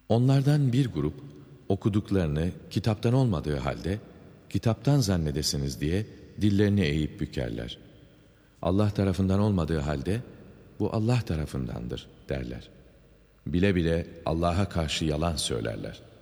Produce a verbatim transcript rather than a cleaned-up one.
Onlardan bir grup okuduklarını kitaptan olmadığı halde kitaptan zannedesiniz diye dillerini eğip bükerler. Allah tarafından olmadığı halde bu Allah tarafındandır derler. Bile bile Allah'a karşı yalan söylerler.